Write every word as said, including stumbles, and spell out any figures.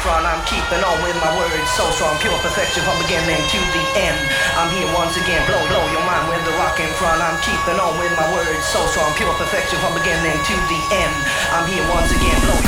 front. I'm keeping on with my words, so strong, pure perfection from beginning to the end. I'm here once again, blow, blow your mind with the rock in front. I'm keeping on with my words, so strong, pure perfection from beginning to the end. I'm here once again, blow.